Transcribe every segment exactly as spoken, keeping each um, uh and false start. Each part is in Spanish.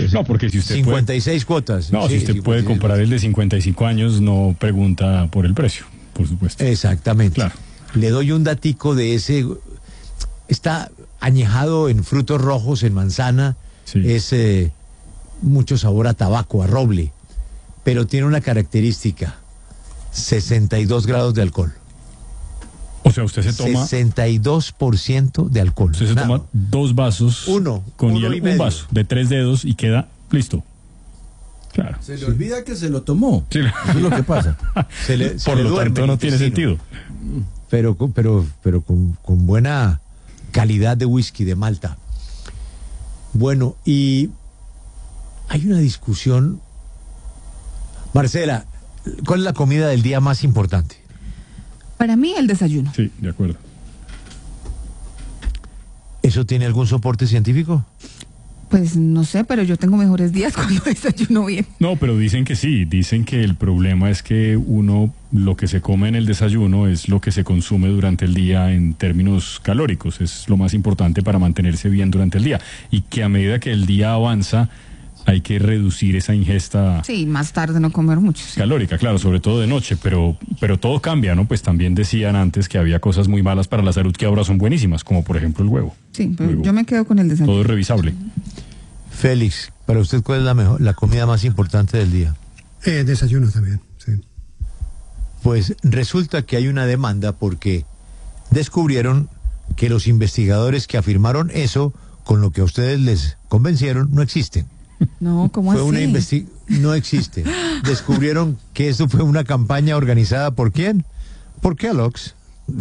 No, porque si usted cincuenta y seis puede, cuotas. No, sí, si usted puede comprar el de cincuenta y cinco años, no pregunta por el precio, por supuesto. Exactamente. Claro. Le doy un datico de ese. Está añejado en frutos rojos, en manzana. Sí. Es eh, mucho sabor a tabaco, a roble. Pero tiene una característica: sesenta y dos grados de alcohol. O sea, usted se toma... sesenta y dos por ciento de alcohol. Usted se Nada. toma dos vasos Uno, con uno hielo, y un medio. vaso de tres dedos y queda listo. Claro. Se le olvida que se lo tomó. Sí. Eso es lo que pasa. Se le- se Por le lo duerme tanto, el no tiene intestino. sentido. Pero, con- pero, pero con, con buena calidad de whisky, de malta. Bueno, y hay una discusión. Marcela, ¿cuál es la comida del día más importante? Para mí, el desayuno. Sí, de acuerdo. ¿Eso tiene algún soporte científico? Pues no sé, pero yo tengo mejores días cuando desayuno bien. No, pero dicen que sí, dicen que el problema es que uno lo que se come en el desayuno es lo que se consume durante el día en términos calóricos, es lo más importante para mantenerse bien durante el día y que a medida que el día avanza hay que reducir esa ingesta Sí, más tarde no comer mucho. Sí, calórica, claro, sobre todo de noche, pero pero todo cambia, ¿no? Pues también decían antes que había cosas muy malas para la salud que ahora son buenísimas, como por ejemplo el huevo. sí pero Luego, yo me quedo con el desayuno. todo es revisable. Félix, para usted, ¿cuál es la mejor, la comida más importante del día? Eh, desayuno también, sí. Pues resulta que hay una demanda porque descubrieron que los investigadores que afirmaron eso, con lo que a ustedes les convencieron, no existen. No, ¿cómo Fue así? una investi- no existe. Descubrieron que esto fue una campaña organizada por quién? Por Kellogg's.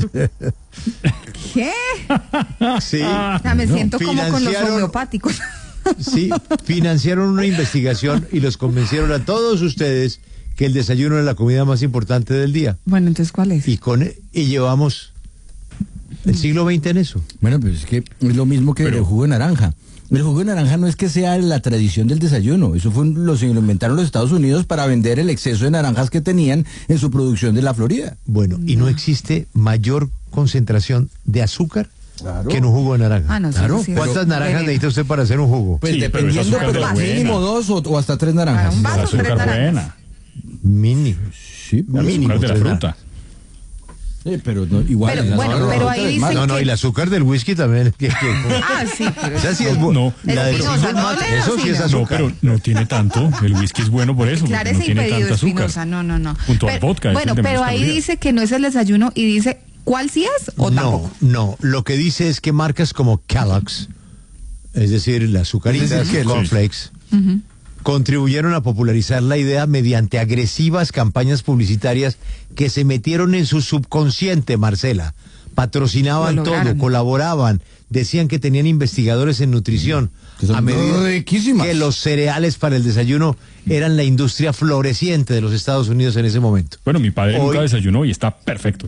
¿Qué? Sí. O sea, me siento como con los Financiaron- homeopáticos. Sí, financiaron una investigación y los convencieron a todos ustedes que el desayuno es la comida más importante del día. Bueno, entonces, ¿cuál es? Y con y llevamos el siglo veinte en eso. Bueno, pues es que es lo mismo que Pero- el jugo de naranja. El jugo de naranja no es que sea la tradición del desayuno. Eso fue un- lo, se lo inventaron los Estados Unidos para vender el exceso de naranjas que tenían en su producción de la Florida. Bueno, y no existe mayor concentración de azúcar Claro. que en un jugo de naranja. Ah, no, sí, Claro. sí, ¿Cuántas sí. naranjas necesita usted para hacer un jugo? Pues Sí, pero dependiendo, esa pero, azúcar es mínimo buena. dos o, o hasta tres naranjas. Para un vaso, La tres azúcar naranjas. buena, Mínimo. Sí, la Mínimo azúcar de la tres fruta. sí, pero no, igual. Pero, la bueno, azúcar de la pero fruta ahí es dicen mala. No, no, que- y el azúcar del whisky también. que- que- Ah, sí, pero Esa sí es No, bu- no, la del Espinosa, whisky es no más- le da eso sí es sino. No, azúcar. pero no tiene tanto. El whisky es bueno por eso, claro, porque no ese tiene impedido, tanta azúcar. Espinosa, no, no, no. Junto al Pero- vodka. es Bueno, el de pero menos ahí calorías. dice que no es el desayuno y dice cuál sí es o No, tampoco. no. Lo que dice es que marcas como Kellogg's, es decir, las azucaritas, Es decir, cornflakes, contribuyeron a popularizar la idea mediante agresivas campañas publicitarias que se metieron en su subconsciente, Marcela. Patrocinaban Lo todo, lograron. colaboraban, decían que tenían investigadores en nutrición. Que son A medida riquísimas. que los cereales para el desayuno eran la industria floreciente de los Estados Unidos en ese momento. Bueno, mi padre Hoy- nunca desayunó y está perfecto.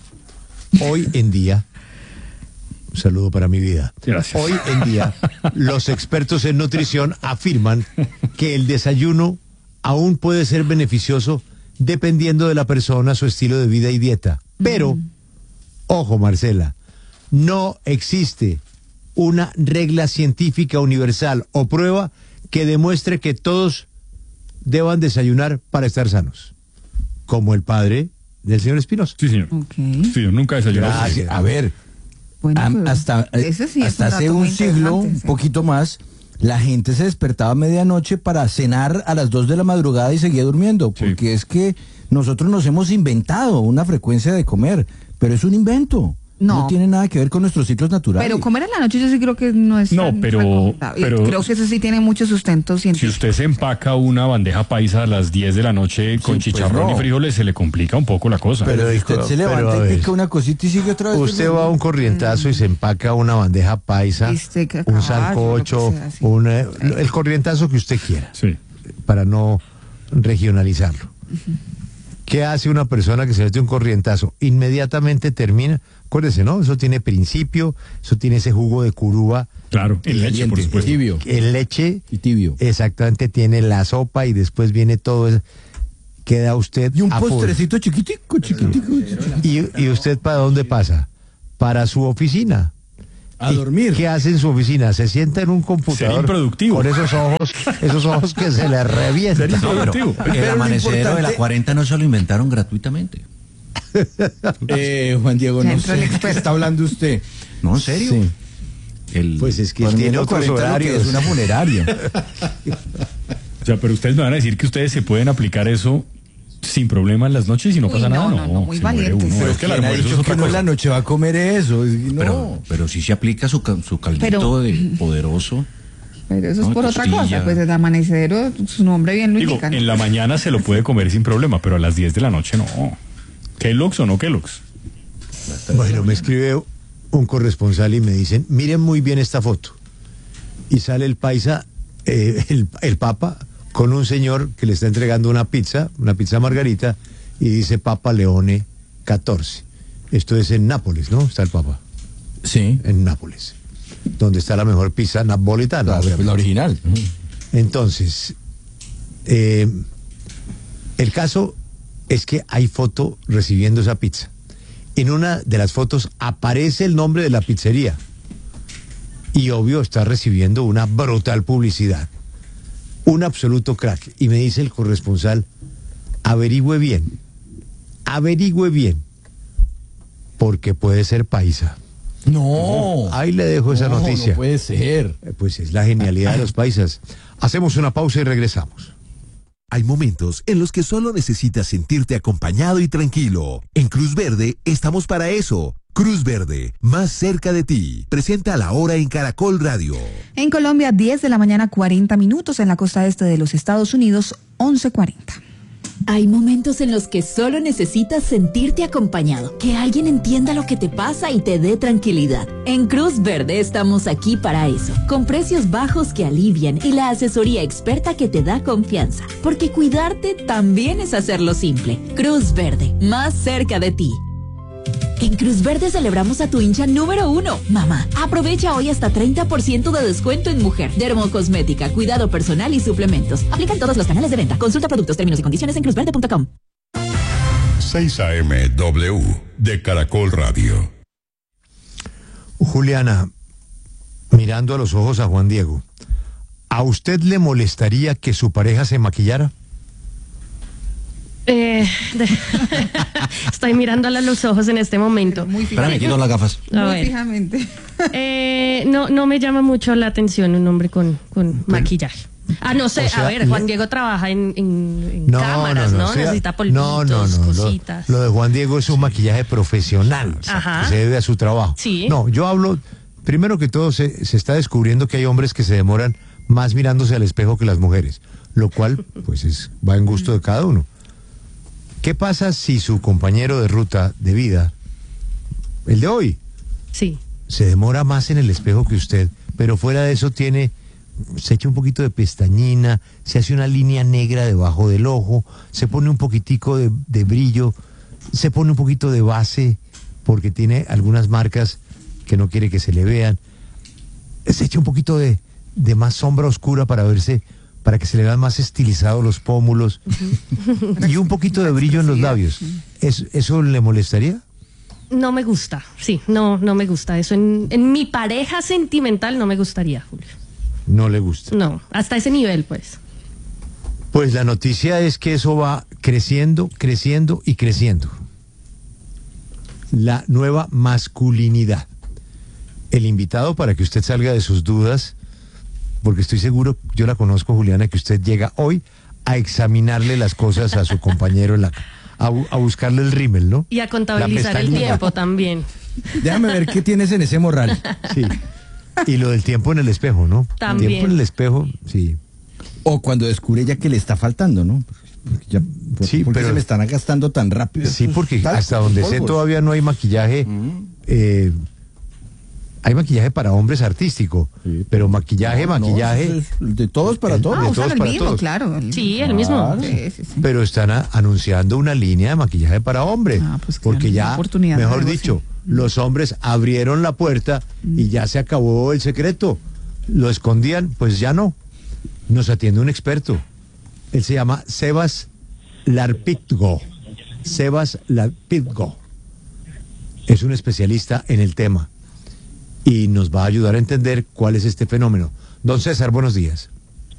Hoy en día, un saludo para mi vida. Gracias. Hoy en día, los expertos en nutrición afirman que el desayuno aún puede ser beneficioso dependiendo de la persona, su estilo de vida y dieta. Pero, ojo Marcela, no existe una regla científica universal o prueba que demuestre que todos deban desayunar para estar sanos, como el padre del señor Espinosa. Sí, señor. Ok. Sí, yo nunca desayuné. Gracias. A ver, Bueno, am- pero hasta, eh, ese sí es hasta un hace dato un muy siglo, interesante, un sí. poquito más, la gente se despertaba a medianoche para cenar a las dos de la madrugada y seguía durmiendo, Sí. porque es que nosotros nos hemos inventado una frecuencia de comer, pero es un invento. No, No. tiene nada que ver con nuestros ciclos naturales. Pero comer en la noche yo sí creo que no es No, tan pero- recomendable. pero- creo que eso sí tiene mucho sustento Si científico. usted se empaca una bandeja paisa a las diez de la noche con pues chicharrón no. y frijoles, se le complica un poco la cosa. Pero- Pero si usted hijo, se pero levanta a y ver. pica una cosita y sigue otra vez. Usted va a un corrientazo y se empaca una bandeja paisa, Bistec a un caballo, sancocho, lo que sea, sí. un, eh, el corrientazo que usted quiera, Sí. para no regionalizarlo. ¿Qué hace una persona que se mete un corrientazo? Inmediatamente termina, acuérdese, ¿no? Eso tiene principio, eso tiene ese jugo de curúa, Claro, en leche, por Caliente, supuesto. tibio en leche, y tibio. exactamente tiene la sopa y después viene todo eso. Queda usted Y un a full. postrecito chiquitico, chiquitico. ¿Y, y usted para dónde pasa? Para su oficina. A ¿Y dormir. ¿Qué hace en su oficina? Se sienta en un computador. Ser improductivo. Con esos ojos, esos ojos que se le revientan. Ser improductivo. Pero El lo amanecedero de la importante- cuarenta no se lo inventaron gratuitamente. Eh, Juan Diego, Ya no entró el sé de qué experto. está hablando usted. No, en serio. Sí. El, Pues es que Para mí tiene los otros cuarenta lo que horarios. es una funeraria. O sea, pero ustedes me van a decir que ustedes se pueden aplicar eso sin problema en las noches y no Uy, pasa no, nada. no, no, muy se muere valientes. uno. Pero Es que el ¿quién ha almuerzo es dicho que otra uno en cosa. la noche va a comer eso? No. pero, pero sí se aplica su, ca- su caldito Pero- de poderoso. Pero eso es No, por otra costilla. cosa, pues el amanecedero, su nombre bien lo Digo, indica. ¿no? en la mañana se lo puede comer sin problema, pero a las diez de la noche no. ¿Kellogg's o no Kellogg's? Bueno, me escribe un corresponsal y me dicen, miren muy bien esta foto. Y sale el paisa, eh, el, el papa, con un señor que le está entregando una pizza, una pizza margarita, y dice Papa Leone catorce. Esto es en Nápoles, ¿no? Está el papa, Sí. en Nápoles, donde está la mejor pizza napolitana. La, obviamente. la original. Entonces, eh, el caso es que hay foto recibiendo esa pizza. En una de las fotos aparece el nombre de la pizzería. Y obvio está recibiendo una brutal publicidad. Un absoluto crack. Y me dice el corresponsal, averigüe bien, averigüe bien, porque puede ser paisa. No. Ahí le dejo esa No, noticia. No puede ser. Eh, Pues es la genialidad de los paisas. Hacemos una pausa y regresamos. Hay momentos en los que solo necesitas sentirte acompañado y tranquilo. En Cruz Verde estamos para eso. Cruz Verde, más cerca de ti. Presenta la hora en Caracol Radio. En Colombia, diez de la mañana, cuarenta minutos. En la costa este de los Estados Unidos, once cuarenta. Hay momentos en los que solo necesitas sentirte acompañado, que alguien entienda lo que te pasa y te dé tranquilidad. En Cruz Verde estamos aquí para eso, con precios bajos que alivian y la asesoría experta que te da confianza, porque cuidarte también es hacerlo simple. Cruz Verde, más cerca de ti. En Cruz Verde celebramos a tu hincha número uno, mamá. Aprovecha hoy hasta treinta por ciento de descuento en mujer, dermocosmética, cuidado personal y suplementos. Aplica en todos los canales de venta. Consulta productos, términos y condiciones en cruz verde punto com. seis A M W de Caracol Radio. Juliana, mirando a los ojos a Juan Diego, ¿a usted le molestaría que su pareja se maquillara? Eh, de- Estoy mirándole a los ojos en este momento. Muy Espérame, fijamente. quito las gafas. A Muy ver. fijamente. Eh, no, no me llama mucho la atención un hombre con, con maquillaje. Ah, no sé, o sea, a ver, Juan le- Diego trabaja en, en- en cámaras, ¿no? estoy a- Necesita polvitos, no, no, no, lo- cositas. Lo, de Juan Diego es un maquillaje profesional, o sea, Ajá. que se debe a su trabajo. Sí. No, yo hablo, primero que todo, se, se está descubriendo que hay hombres que se demoran más mirándose al espejo que las mujeres, lo cual, pues, es, va en gusto de cada uno. ¿Qué pasa si su compañero de ruta de vida, el de hoy, Sí. se demora más en el espejo que usted, pero fuera de eso tiene, se echa un poquito de pestañina, se hace una línea negra debajo del ojo, se pone un poquitico de, de brillo, se pone un poquito de base, porque tiene algunas marcas que no quiere que se le vean, se echa un poquito de, de más sombra oscura para verse, para que se le vean más estilizados los pómulos, y un poquito de brillo en los labios. ¿Eso, eso le molestaría? No me gusta, sí, no, no me gusta. Eso en, en mi pareja sentimental no me gustaría, Julio. No le gusta. No, hasta ese nivel, pues. Pues la noticia es que eso va creciendo, creciendo y creciendo. La nueva masculinidad. El invitado para que usted salga de sus dudas, porque estoy seguro, yo la conozco, Juliana, que usted llega hoy a examinarle las cosas a su compañero en la a, bu- a buscarle el rímel, ¿no? Y a contabilizar La el pestañina. tiempo también. Déjame ver qué tienes en ese morral. Sí. Y lo del tiempo en el espejo, ¿no? También. Tiempo en el espejo, sí. O cuando descubre ya que le está faltando, ¿no? Porque ya, por, Sí, porque pero- se me están gastando tan rápido. Sí, estos porque talcos, hasta donde sé polvos. todavía no hay maquillaje. eh, hay maquillaje para hombres artístico, Sí, pero maquillaje, No, no, maquillaje. eso es de todos para El- todos. Ah, de usan todos el para mismo, todos. claro. el- Sí, el mismo. Claro. Sí, sí, sí. Pero están a- anunciando una línea de maquillaje para hombre. Ah, pues porque claro, una ya, oportunidad de mejor negocio. dicho, los hombres abrieron la puerta y ya se acabó el secreto. Lo escondían, pues ya no. Nos atiende un experto. Él se llama Sebas Larpitgo. Sebas Larpitgo. Es un especialista en el tema. y nos va a ayudar a entender cuál es este fenómeno. Don César, buenos días.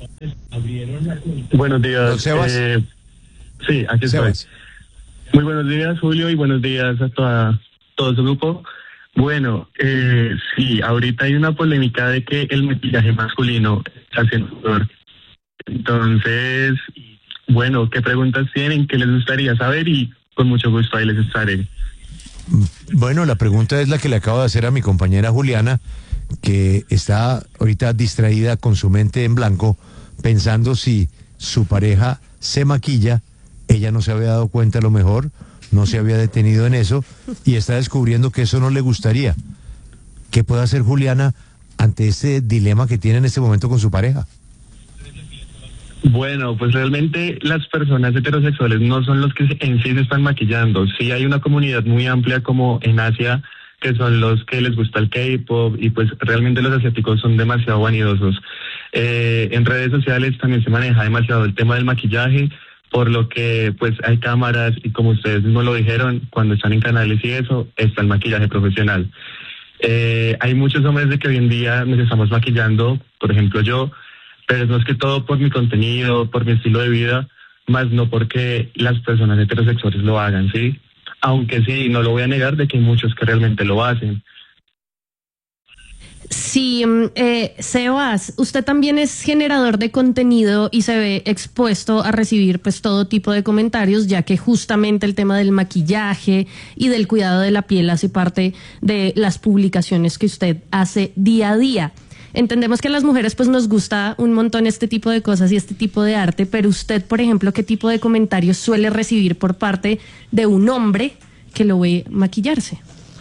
Buenos días. Don Sebas. Eh, sí, aquí estoy. Sebas. Muy buenos días, Julio, y buenos días a toda, todo su grupo. Bueno, eh, sí, ahorita hay una polémica de que el maquillaje masculino está haciendo furor. Entonces, bueno, ¿qué preguntas tienen? ¿Qué les gustaría saber? Y con mucho gusto ahí les estaré. Bueno, la pregunta es la que le acabo de hacer a mi compañera Juliana, que está ahorita distraída con su mente en blanco, pensando si su pareja se maquilla. Ella no se había dado cuenta a lo mejor, no se había detenido en eso y está descubriendo que eso no le gustaría. ¿Qué puede hacer Juliana ante ese dilema que tiene en este momento con su pareja? Bueno, pues realmente las personas heterosexuales no son los que en sí se están maquillando. Sí hay una comunidad muy amplia como en Asia, que son los que les gusta el K-pop, y pues realmente los asiáticos son demasiado vanidosos. Eh, en redes sociales también se maneja demasiado el tema del maquillaje, por lo que pues hay cámaras y como ustedes mismos lo dijeron, cuando están en canales y eso, está el maquillaje profesional. Eh, hay muchos hombres de que hoy en día nos estamos maquillando, por ejemplo yo, pero es más que todo por mi contenido, por mi estilo de vida, más no porque las personas heterosexuales lo hagan, ¿sí? Aunque sí, no lo voy a negar de que hay muchos que realmente lo hacen. Sí, eh, Sebas, usted también es generador de contenido y se ve expuesto a recibir pues todo tipo de comentarios, ya que justamente el tema del maquillaje y del cuidado de la piel hace parte de las publicaciones que usted hace día a día. Entendemos que a las mujeres pues nos gusta un montón este tipo de cosas y este tipo de arte, pero usted, por ejemplo, ¿qué tipo de comentarios suele recibir por parte de un hombre que lo ve maquillarse?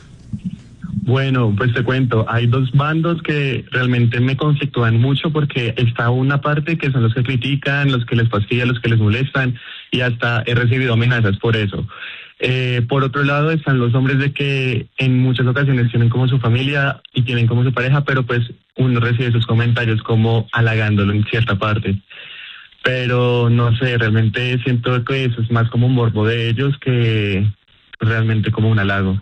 Bueno, pues te cuento, hay dos bandos que realmente me conflictúan mucho porque está una parte que son los que critican, los que les fastidian, los que les molestan y hasta he recibido amenazas por eso. Eh, por otro lado están los hombres de que en muchas ocasiones tienen como su familia y tienen como su pareja, pero pues uno recibe sus comentarios como halagándolo en cierta parte. Pero no sé, realmente siento que eso es más como un morbo de ellos que realmente como un halago.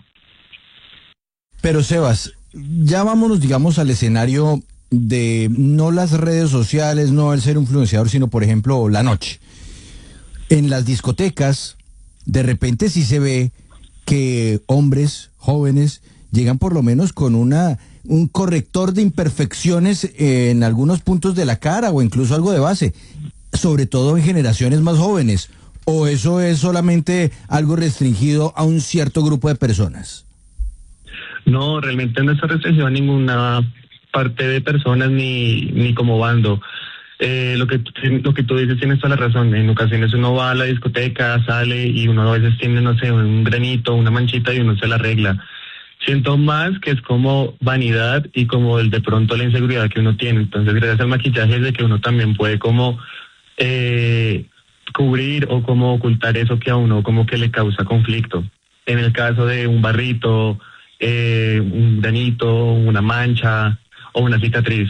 Pero Sebas, ya vámonos, digamos, al escenario de no las redes sociales, no el ser influenciador, sino, por ejemplo, la noche. En las discotecas, de repente sí se ve que hombres jóvenes llegan por lo menos con una un corrector de imperfecciones en algunos puntos de la cara o incluso algo de base, sobre todo en generaciones más jóvenes. ¿O eso es solamente algo restringido a un cierto grupo de personas? No, realmente no está restringido a ninguna parte de personas ni, ni como bando. Eh, lo que lo que tú dices tienes toda la razón. En ocasiones uno va a la discoteca, sale y uno a veces tiene, no sé, un granito, una manchita y uno se la arregla. Siento más que es como vanidad y como el de pronto la inseguridad que uno tiene. Entonces, gracias al maquillaje es de que uno también puede como eh, cubrir o como ocultar eso que a uno como que le causa conflicto. En el caso de un barrito, eh, un granito, una mancha o una cicatriz.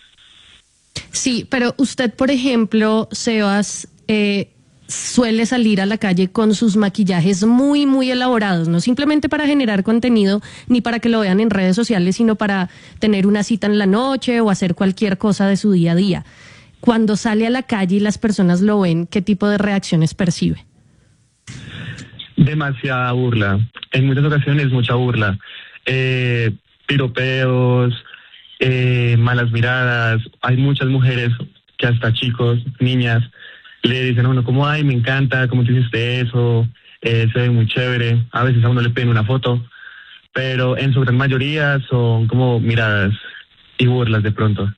Sí, pero usted, por ejemplo, Sebas, eh, suele salir a la calle con sus maquillajes muy, muy elaborados, no simplemente para generar contenido ni para que lo vean en redes sociales, sino para tener una cita en la noche o hacer cualquier cosa de su día a día. Cuando sale a la calle y las personas lo ven, ¿qué tipo de reacciones percibe? Demasiada burla. En muchas ocasiones, mucha burla. Eh, piropeos, eh, malas miradas. Hay muchas mujeres que hasta chicos, niñas, le dicen a uno como, ay, me encanta, cómo te hiciste eso, eh, se ve muy chévere. A veces a uno le piden una foto, pero en su gran mayoría son como miradas y burlas de pronto.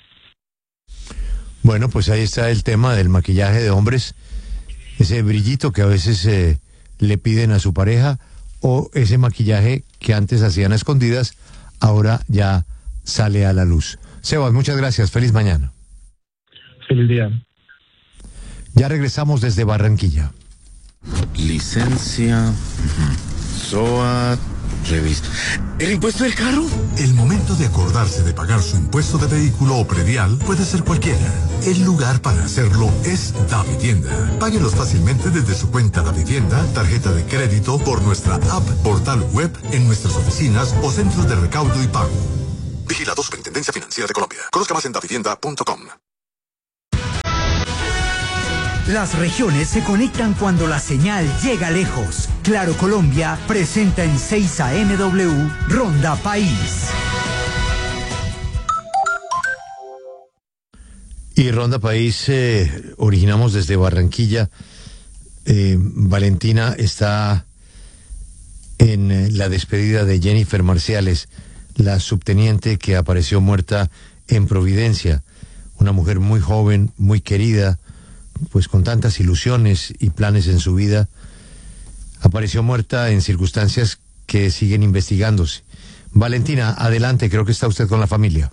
Bueno, pues ahí está el tema del maquillaje de hombres, ese brillito que a veces eh, le piden a su pareja, o ese maquillaje que antes hacían a escondidas, ahora ya sale a la luz. Sebas, muchas gracias, feliz mañana. Feliz día. Ya regresamos desde Barranquilla. Licencia, S O A T, revista. ¿El impuesto del carro? El momento de acordarse de pagar su impuesto de vehículo o predial puede ser cualquiera. El lugar para hacerlo es Davivienda. Páguelos fácilmente desde su cuenta Davivienda, tarjeta de crédito, por nuestra app, portal web, en nuestras oficinas o centros de recaudo y pago. Vigilado Superintendencia Financiera de Colombia. Conozca más en davivienda punto com. Las regiones se conectan cuando la señal llega lejos. Claro Colombia presenta en seis A M W Ronda País. Y Ronda País eh, originamos desde Barranquilla. Eh, Valentina está en eh, la despedida de Jennifer Marciales, la subteniente que apareció muerta en Providencia. Una mujer muy joven, muy querida, pues con tantas ilusiones y planes en su vida. Apareció muerta en circunstancias que siguen investigándose. Valentina, adelante, creo que está usted con la familia.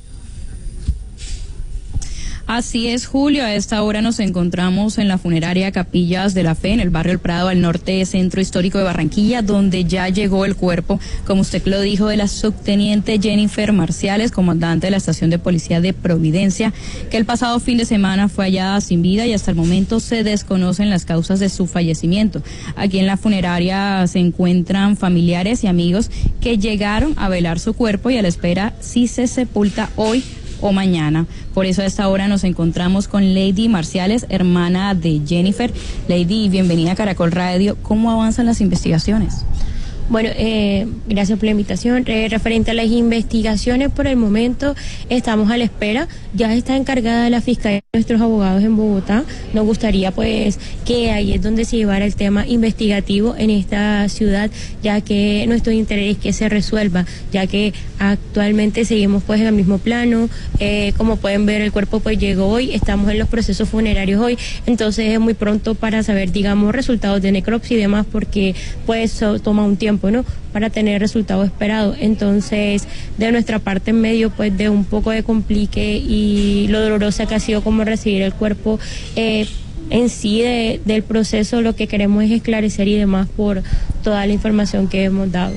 Así es, Julio. A esta hora nos encontramos en la funeraria Capillas de la Fe, en el barrio El Prado, al norte Centro Histórico de Barranquilla, donde ya llegó el cuerpo, como usted lo dijo, de la subteniente Jennifer Marciales, comandante de la estación de policía de Providencia, que el pasado fin de semana fue hallada sin vida y hasta el momento se desconocen las causas de su fallecimiento. Aquí en la funeraria se encuentran familiares y amigos que llegaron a velar su cuerpo y a la espera si se sepulta hoy o mañana. Por eso a esta hora nos encontramos con Lady Marciales, hermana de Jennifer. Lady, bienvenida a Caracol Radio. ¿Cómo avanzan las investigaciones? Bueno, eh, gracias por la invitación. Eh, referente a las investigaciones, por el momento estamos a la espera. Ya está encargada la Fiscalía de nuestros abogados en Bogotá. Nos gustaría pues que ahí es donde se llevara el tema investigativo en esta ciudad, ya que nuestro interés es que se resuelva, ya que actualmente seguimos pues en el mismo plano. Eh, como pueden ver, el cuerpo pues llegó hoy, estamos en los procesos funerarios hoy, entonces es muy pronto para saber, digamos, resultados de necropsia y demás, porque pues so, toma un tiempo, ¿no?, para tener resultados esperados. Entonces, de nuestra parte, en medio pues de un poco de complique y lo dolorosa que ha sido como recibir el cuerpo, eh, en sí de, del proceso, lo que queremos es esclarecer y demás por toda la información que hemos dado.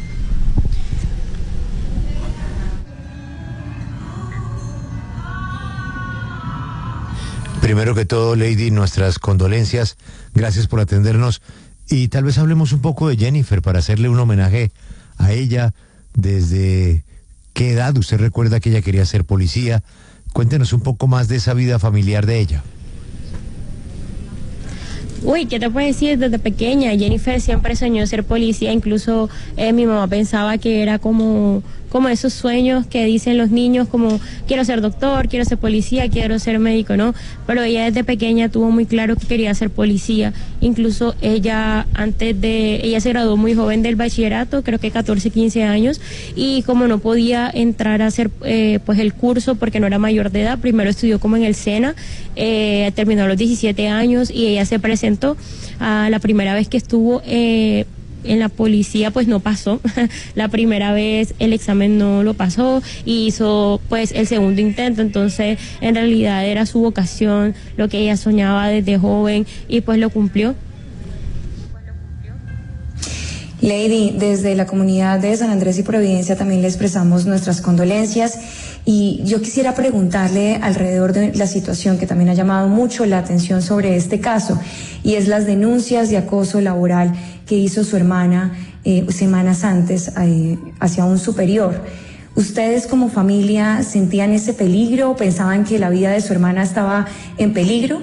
Primero que todo, Lady, nuestras condolencias, gracias por atendernos. Y tal vez hablemos un poco de Jennifer para hacerle un homenaje a ella. ¿Desde qué edad usted recuerda que ella quería ser policía? Cuéntenos un poco más de esa vida familiar de ella. Uy, ¿qué te puedo decir? Desde pequeña Jennifer siempre soñó ser policía, incluso eh, mi mamá pensaba que era como, como esos sueños que dicen los niños, como quiero ser doctor, quiero ser policía, quiero ser médico, ¿no? Pero ella desde pequeña tuvo muy claro que quería ser policía. Incluso ella antes de, ella se graduó muy joven del bachillerato, creo que catorce, quince años, y como no podía entrar a hacer eh, pues el curso porque no era mayor de edad, primero estudió como en el SENA, eh, terminó a los diecisiete años y ella se presentó a la primera vez que estuvo eh, en la policía, pues no pasó. La primera vez el examen no lo pasó y hizo pues el segundo intento. Entonces en realidad era su vocación, lo que ella soñaba desde joven, y pues lo cumplió. Lady, desde la comunidad de San Andrés y Providencia también le expresamos nuestras condolencias, y yo quisiera preguntarle alrededor de la situación que también ha llamado mucho la atención sobre este caso, y es las denuncias de acoso laboral que hizo su hermana eh, semanas antes eh, hacia un superior. ¿Ustedes como familia sentían ese peligro? ¿Pensaban que la vida de su hermana estaba en peligro?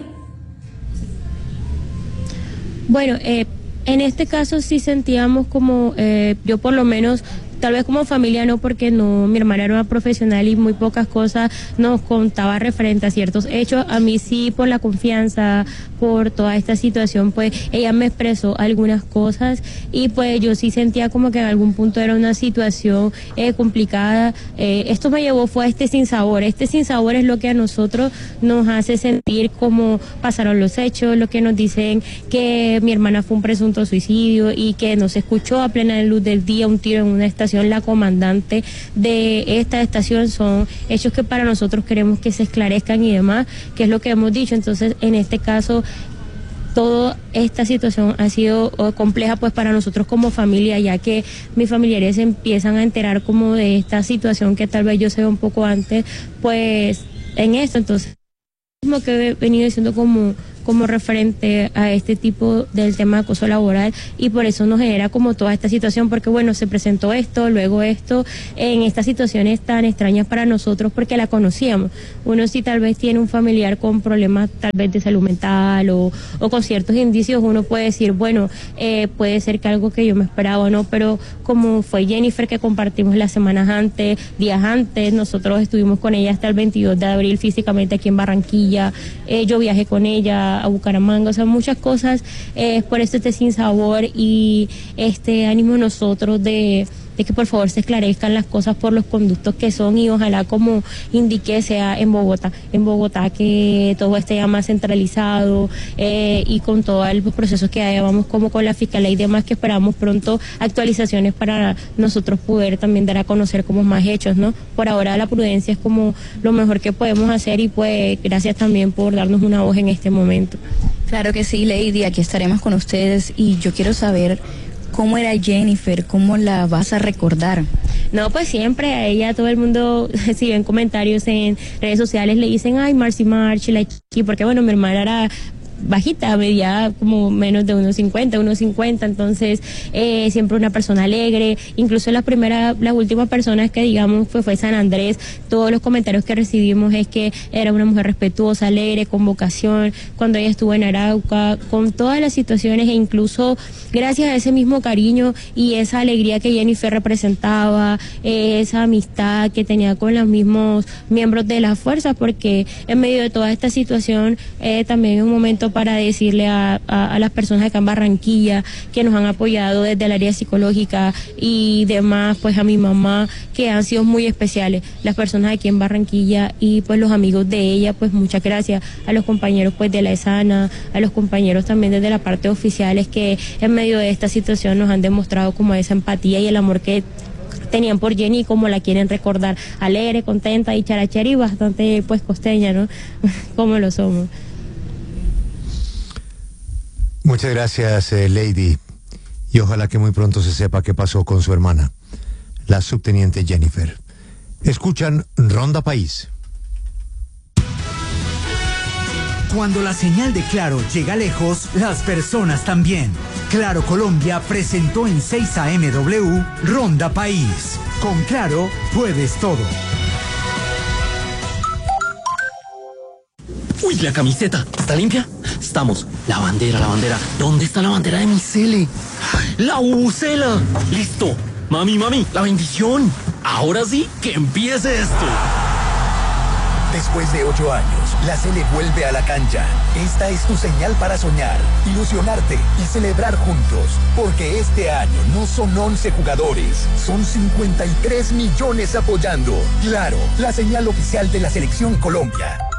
Bueno, eh, en este caso sí sentíamos como, eh, yo por lo menos, tal vez como familia no, porque no, mi hermana era una profesional y muy pocas cosas nos contaba referente a ciertos hechos. A mí sí, por la confianza, por toda esta situación, pues ella me expresó algunas cosas y pues yo sí sentía como que en algún punto era una situación eh, complicada. Eh, esto me llevó fue a este sinsabor. Este sinsabor es lo que a nosotros nos hace sentir como pasaron los hechos, lo que nos dicen que mi hermana fue un presunto suicidio y que no se escuchó a plena luz del día un tiro en una estación la comandante de esta estación. Son hechos que para nosotros queremos que se esclarezcan y demás, que es lo que hemos dicho. Entonces, en este caso, toda esta situación ha sido compleja pues para nosotros como familia, ya que mis familiares empiezan a enterar como de esta situación que tal vez yo sé un poco antes, pues en esto. Entonces, mismo que he venido diciendo como como referente a este tipo del tema de acoso laboral, y por eso nos genera como toda esta situación, porque bueno, se presentó esto, luego esto, en estas situaciones tan extrañas para nosotros porque la conocíamos. Uno si tal vez tiene un familiar con problemas tal vez de salud mental o, o con ciertos indicios, uno puede decir, bueno, eh, puede ser que algo que yo me esperaba o no, pero como fue Jennifer que compartimos las semanas antes, días antes, nosotros estuvimos con ella hasta el veintidós de abril físicamente aquí en Barranquilla, eh, yo viajé con ella a Bucaramanga, o sea, muchas cosas, eh, por eso este sinsabor y este ánimo nosotros de, de que por favor se esclarezcan las cosas por los conductos que son, y ojalá, como indiqué, sea en Bogotá, en Bogotá que todo esté ya más centralizado, eh, y con todos los procesos que haya, vamos como con la fiscalía y demás, que esperamos pronto actualizaciones para nosotros poder también dar a conocer como más hechos, ¿no? Por ahora la prudencia es como lo mejor que podemos hacer, y pues gracias también por darnos una voz en este momento. Claro que sí, Lady, aquí estaremos con ustedes, y yo quiero saber cómo era Jennifer, cómo la vas a recordar. No, pues siempre a ella todo el mundo, si ven comentarios en redes sociales, le dicen, ay, Marcy March, la chiqui, porque bueno, mi hermana era bajita, medía como menos de uno cincuenta, uno cincuenta, entonces eh, siempre una persona alegre, incluso la primera, las últimas personas que digamos fue, fue San Andrés, todos los comentarios que recibimos es que era una mujer respetuosa, alegre, con vocación, cuando ella estuvo en Arauca, con todas las situaciones, e incluso gracias a ese mismo cariño y esa alegría que Jennifer representaba, eh, esa amistad que tenía con los mismos miembros de la fuerza, porque en medio de toda esta situación eh, también es un momento para decirle a, a, a las personas acá en Barranquilla que nos han apoyado desde el área psicológica y demás, pues a mi mamá, que han sido muy especiales, las personas aquí en Barranquilla y pues los amigos de ella, pues muchas gracias, a los compañeros pues de la ESANA, a los compañeros también desde la parte oficiales que en medio de esta situación nos han demostrado como esa empatía y el amor que tenían por Jenny, como la quieren recordar, alegre, contenta y charachera y bastante pues costeña, ¿no? Como lo somos. Muchas gracias, eh, Lady, y ojalá que muy pronto se sepa qué pasó con su hermana, la subteniente Jennifer. Escuchan Ronda País. Cuando la señal de Claro llega lejos, las personas también. Claro Colombia presentó en seis A M W Ronda País. Con Claro puedes todo. Uy, la camiseta, ¿está limpia? Estamos. La bandera, la bandera. ¿Dónde está la bandera de mi cele? ¡La bubucela! ¡Listo! Mami, mami, la bendición. Ahora sí, que empiece esto. Después de ocho años, la Sele vuelve a la cancha. Esta es tu señal para soñar, ilusionarte y celebrar juntos. Porque este año no son once jugadores, son cincuenta y tres millones apoyando. Claro, la señal oficial de la Selección Colombia.